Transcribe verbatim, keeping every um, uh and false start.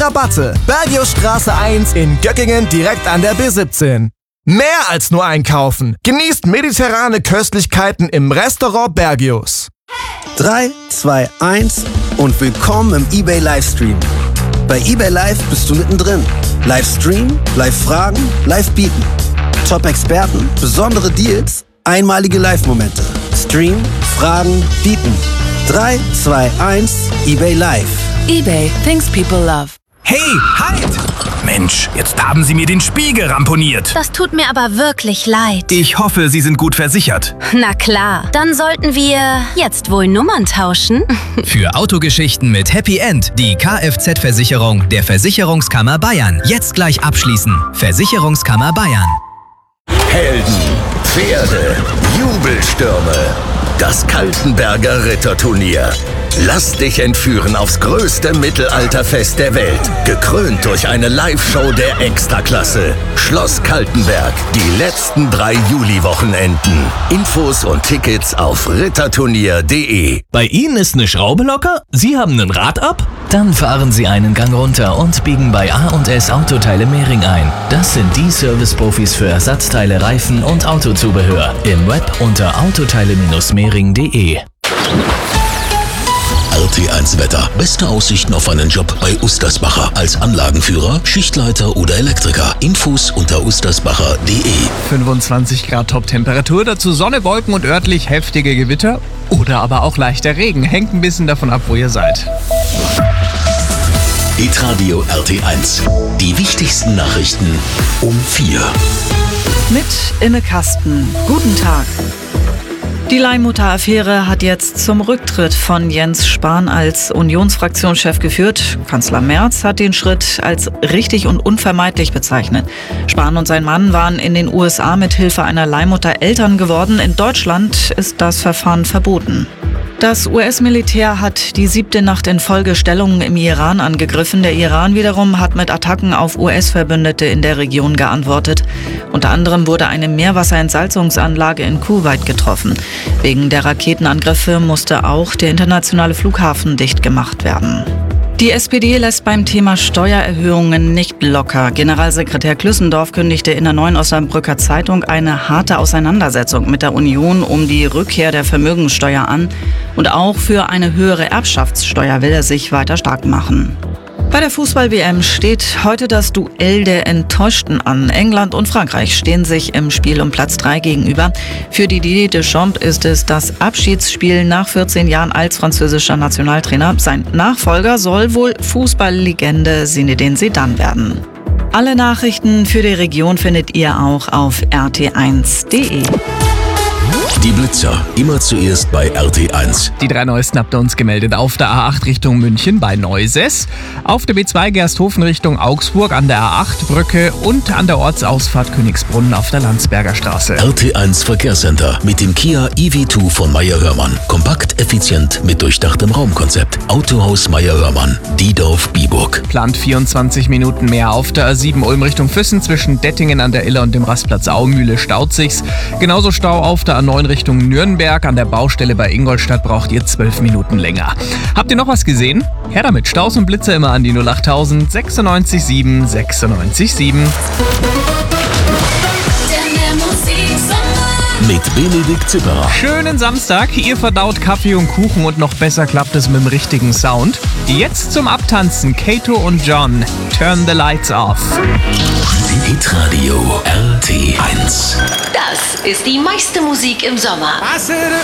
Rabatte. Bergiusstraße eins in Göckingen direkt an der B siebzehn. Mehr als nur einkaufen. Genießt mediterrane Köstlichkeiten im Restaurant Bergius. drei, zwei, eins und willkommen im eBay Livestream. Bei eBay Live bist du mittendrin. Livestream, Live-Fragen, Live-Bieten. Top-Experten, besondere Deals, einmalige Live-Momente. Stream, Fragen, Bieten. drei, zwei, eins, eBay Live. eBay, things people love. Hey, halt! Mensch, jetzt haben Sie mir den Spiegel ramponiert. Das tut mir aber wirklich leid. Ich hoffe, Sie sind gut versichert. Na klar, dann sollten wir jetzt wohl Nummern tauschen. Für Autogeschichten mit Happy End die Kfz-Versicherung der Versicherungskammer Bayern. Jetzt gleich abschließen. Versicherungskammer Bayern. Helden, Pferde, Jubelstürme. Das Kaltenberger Ritterturnier. Lass dich entführen aufs größte Mittelalterfest der Welt. Gekrönt durch eine Live-Show der Extraklasse. Schloss Kaltenberg. Die letzten drei Juli-Wochenenden. Infos und Tickets auf ritterturnier punkt de. Bei Ihnen ist eine Schraube locker? Sie haben ein Rad ab? Dann fahren Sie einen Gang runter und biegen bei A und S Autoteile Mehring ein. Das sind die Service-Profis für Ersatzteile, Reifen und Autozubehör. Im Web unter autoteile Mehring punkt de. R T eins Wetter. Beste Aussichten auf einen Job bei Ustersbacher. Als Anlagenführer, Schichtleiter oder Elektriker. Infos unter ustersbacher punkt de. fünfundzwanzig Grad Top-Temperatur, dazu Sonne, Wolken und örtlich heftige Gewitter. Oder aber auch leichter Regen. Hängt ein bisschen davon ab, wo ihr seid. Hitradio R T eins. Die wichtigsten Nachrichten um vier. Mit Imme Kasten. Guten Tag. Die Leihmutter-Affäre hat jetzt zum Rücktritt von Jens Spahn als Unionsfraktionschef geführt. Kanzler Merz hat den Schritt als richtig und unvermeidlich bezeichnet. Spahn und sein Mann waren in den U S A mit Hilfe einer Leihmutter Eltern geworden. In Deutschland ist das Verfahren verboten. Das U S-Militär hat die siebte Nacht in Folge Stellungen im Iran angegriffen. Der Iran wiederum hat mit Attacken auf U S-Verbündete in der Region geantwortet. Unter anderem wurde eine Meerwasserentsalzungsanlage in Kuwait getroffen. Wegen der Raketenangriffe musste auch der internationale Flughafen dicht gemacht werden. Die S P D lässt beim Thema Steuererhöhungen nicht locker. Generalsekretär Klüssendorf kündigte in der Neuen Osnabrücker Zeitung eine harte Auseinandersetzung mit der Union um die Rückkehr der Vermögenssteuer an. Und auch für eine höhere Erbschaftssteuer will er sich weiter stark machen. Bei der Fußball-W M steht heute das Duell der Enttäuschten an. England und Frankreich stehen sich im Spiel um Platz drei gegenüber. Für Didier Deschamps ist es das Abschiedsspiel nach vierzehn Jahren als französischer Nationaltrainer. Sein Nachfolger soll wohl Fußballlegende Zinedine Zidane werden. Alle Nachrichten für die Region findet ihr auch auf r t eins punkt de. Die Blitzer, immer zuerst bei R T eins. Die drei neuesten habt ihr uns gemeldet. Auf der A acht Richtung München bei Neuses, auf der B zwei Gersthofen Richtung Augsburg an der A acht Brücke und an der Ortsausfahrt Königsbrunn auf der Landsberger Straße. R T eins Verkehrscenter mit dem Kia E V zwei von Meyer-Hörmann. Kompakt, effizient mit durchdachtem Raumkonzept. Autohaus Meyer-Hörmann, Diedorf-Biburg. Plant vierundzwanzig Minuten mehr auf der A sieben Ulm Richtung Füssen zwischen Dettingen an der Iller und dem Rastplatz Aumühle staut sich's. Genauso Stau auf der A neun Richtung Nürnberg. An der Baustelle bei Ingolstadt braucht ihr zwölf Minuten länger. Habt ihr noch was gesehen? Her damit. Staus und Blitzer immer an die null acht null null sechsundneunzig sieben sechsundneunzig sieben. Mit Benedikt Zipperer. Schönen Samstag. Ihr verdaut Kaffee und Kuchen und noch besser klappt es mit dem richtigen Sound. Jetzt zum Abtanzen. Kato und John. Turn the lights off. Hitradio R T eins. Das ist die meiste Musik im Sommer.